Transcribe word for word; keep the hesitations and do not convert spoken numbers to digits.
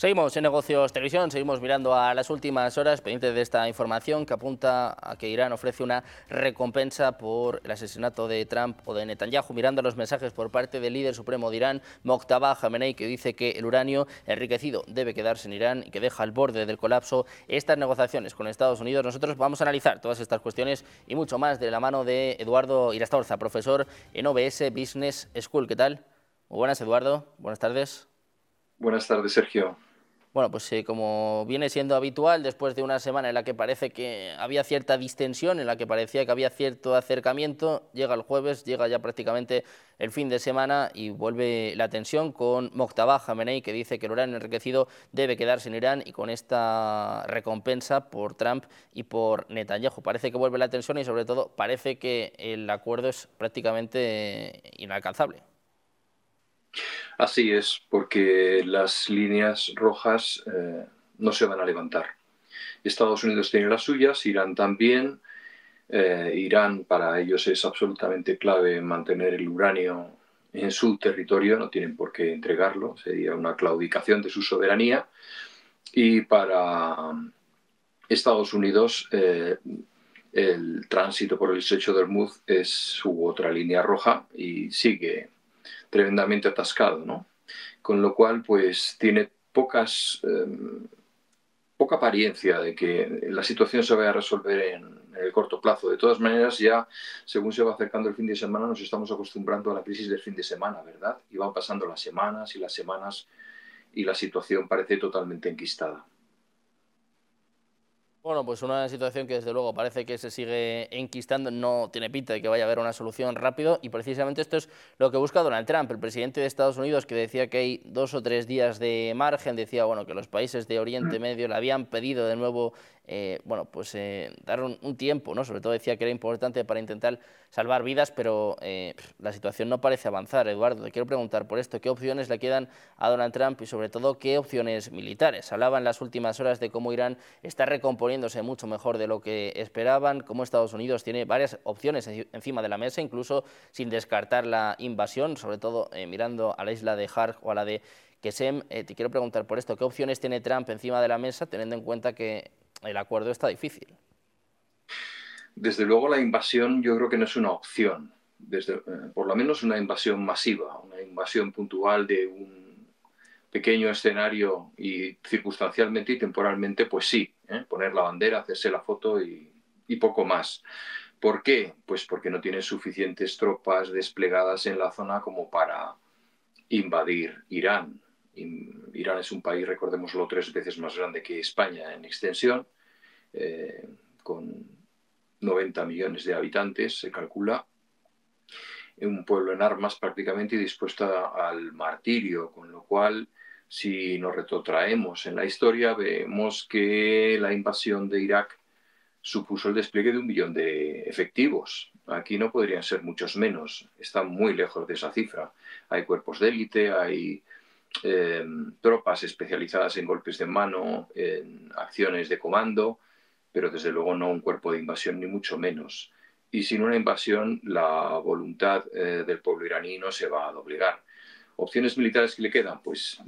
Seguimos en Negocios Televisión, seguimos mirando a las últimas horas, pendientes de esta información que apunta a que Irán ofrece una recompensa por el asesinato de Trump o de Netanyahu, mirando los mensajes por parte del líder supremo de Irán, Mojtaba Khamenei, que dice que el uranio enriquecido debe quedarse en Irán y que deja al borde del colapso estas negociaciones con Estados Unidos. Nosotros vamos a analizar todas estas cuestiones y mucho más de la mano de Eduardo Irastorza, profesor en O B S Business School. ¿Qué tal? Muy buenas, Eduardo. Buenas tardes. Buenas tardes, Sergio. Bueno, pues eh, como viene siendo habitual, después de una semana en la que parece que había cierta distensión, en la que parecía que había cierto acercamiento, llega el jueves, llega ya prácticamente el fin de semana y vuelve la tensión con Mojtaba Khamenei, que dice que el uranio enriquecido debe quedarse en Irán, y con esta recompensa por Trump y por Netanyahu. Parece que vuelve la tensión y, sobre todo, parece que el acuerdo es prácticamente inalcanzable. Así es, porque las líneas rojas eh, no se van a levantar. Estados Unidos tiene las suyas, Irán también. Eh, Irán, para ellos es absolutamente clave mantener el uranio en su territorio, no tienen por qué entregarlo, sería una claudicación de su soberanía. Y para Estados Unidos, eh, el tránsito por el estrecho de Hormuz es su otra línea roja y sigue tremendamente atascado, ¿no? Con lo cual, pues tiene pocas, eh, poca apariencia de que la situación se vaya a resolver en, en el corto plazo. De todas maneras, ya según se va acercando el fin de semana, nos estamos acostumbrando a la crisis del fin de semana, ¿verdad? Y van pasando las semanas y las semanas y la situación parece totalmente enquistada. Bueno, pues una situación que desde luego parece que se sigue enquistando, no tiene pinta de que vaya a haber una solución rápido, y precisamente esto es lo que busca Donald Trump, el presidente de Estados Unidos, que decía que hay dos o tres días de margen. Decía, bueno, que los países de Oriente Medio le habían pedido de nuevo, eh, bueno, pues eh, dar un, un tiempo, ¿no? Sobre todo decía que era importante para intentar salvar vidas, pero eh, la situación no parece avanzar. Eduardo, te quiero preguntar por esto, ¿qué opciones le quedan a Donald Trump y, sobre todo, qué opciones militares? Hablaba en las últimas horas de cómo Irán está recomponiendo mucho mejor de lo que esperaban, como Estados Unidos tiene varias opciones encima de la mesa, incluso sin descartar la invasión, sobre todo eh, mirando a la isla de Harj o a la de Qesem. Eh, te quiero preguntar por esto, ¿qué opciones tiene Trump encima de la mesa, teniendo en cuenta que el acuerdo está difícil? Desde luego, la invasión yo creo que no es una opción, desde, eh, por lo menos una invasión masiva, una invasión puntual de un pequeño escenario y circunstancialmente y temporalmente, pues sí, ¿eh? Poner la bandera, hacerse la foto y, y poco más. ¿Por qué? Pues porque no tiene suficientes tropas desplegadas en la zona como para invadir Irán. Irán es un país, recordémoslo, tres veces más grande que España en extensión, eh, con noventa millones de habitantes, se calcula, un pueblo en armas prácticamente y dispuesto a, al martirio, con lo cual, si nos retrotraemos en la historia, vemos que la invasión de Irak supuso el despliegue de un millón de efectivos. Aquí no podrían ser muchos menos, están muy lejos de esa cifra. Hay cuerpos de élite, hay eh, tropas especializadas en golpes de mano, en acciones de comando, pero desde luego no un cuerpo de invasión, ni mucho menos. Y sin una invasión, la voluntad eh, del pueblo iraní no se va a doblegar. ¿Opciones militares que le quedan? Pues